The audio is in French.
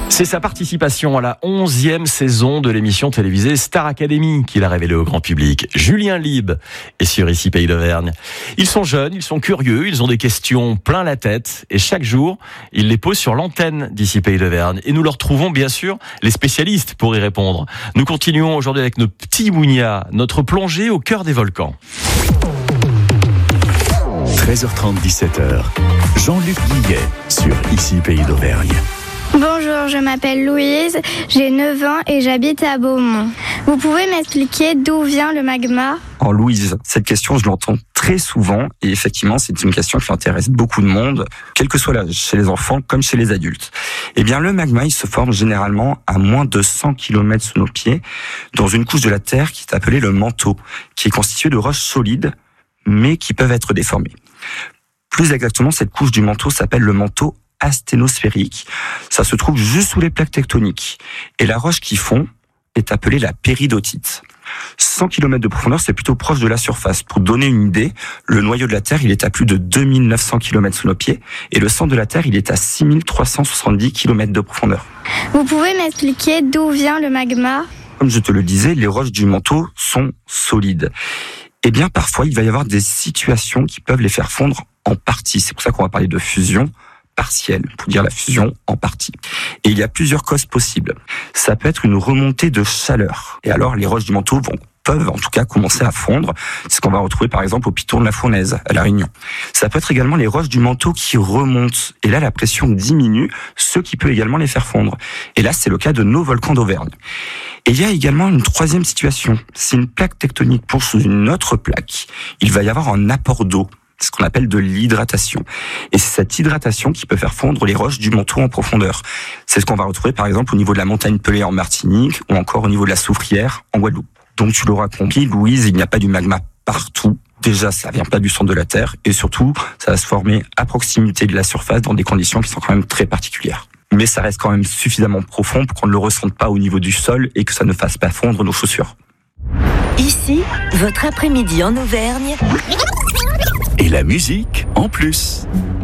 C'est sa participation à la 11e saison de l'émission télévisée Star Academy qu'il a révélé au grand public. Julien Lieb est sur Ici Pays d'Auvergne. Ils sont jeunes, ils sont curieux, ils ont des questions plein la tête et chaque jour, ils les posent sur l'antenne d'Ici Pays d'Auvergne. Et nous leur trouvons bien sûr les spécialistes pour y répondre. Nous continuons aujourd'hui avec nos petits Mounia, notre plongée au cœur des volcans. 13h30, 17h. Jean-Luc Guillet sur Ici Pays d'Auvergne. Bonjour, je m'appelle Louise, j'ai 9 ans et j'habite à Beaumont. Vous pouvez m'expliquer d'où vient le magma ? Alors Louise, cette question, je l'entends très souvent et effectivement, c'est une question qui intéresse beaucoup de monde, quel que soit l'âge, chez les enfants comme chez les adultes. Eh bien, le magma, il se forme généralement à moins de 100 km sous nos pieds, dans une couche de la Terre qui est appelée le manteau, qui est constituée de roches solides, mais qui peuvent être déformées. Plus exactement, cette couche du manteau s'appelle le manteau asténosphérique. Ça se trouve juste sous les plaques tectoniques. Et la roche qui fond est appelée la péridotite. 100 km de profondeur, c'est plutôt proche de la surface. Pour donner une idée, le noyau de la Terre, il est à plus de 2900 km sous nos pieds. Et le centre de la Terre, il est à 6370 km de profondeur. Vous pouvez m'expliquer d'où vient le magma ? Comme je te le disais, les roches du manteau sont solides. Eh bien, parfois, il va y avoir des situations qui peuvent les faire fondre en partie. C'est pour ça qu'on va parler de fusion partielle, pour dire la fusion en partie. Et il y a plusieurs causes possibles. Ça peut être une remontée de chaleur. Et alors, les roches du manteau peuvent en tout cas commencer à fondre. C'est ce qu'on va retrouver par exemple au Piton de la Fournaise, à La Réunion. Ça peut être également les roches du manteau qui remontent. Et là, la pression diminue, ce qui peut également les faire fondre. Et là, c'est le cas de nos volcans d'Auvergne. Et il y a également une troisième situation. Si une plaque tectonique pousse sous une autre plaque, il va y avoir un apport d'eau. C'est ce qu'on appelle de l'hydratation. Et c'est cette hydratation qui peut faire fondre les roches du manteau en profondeur. C'est ce qu'on va retrouver par exemple au niveau de la montagne Pelée en Martinique ou encore au niveau de la Soufrière en Guadeloupe. Donc tu l'auras compris, Louise, il n'y a pas du magma partout. Déjà, ça vient pas du centre de la Terre et surtout, ça va se former à proximité de la surface dans des conditions qui sont quand même très particulières. Mais ça reste quand même suffisamment profond pour qu'on ne le ressente pas au niveau du sol et que ça ne fasse pas fondre nos chaussures. Ici, votre après-midi en Auvergne. Et la musique en plus.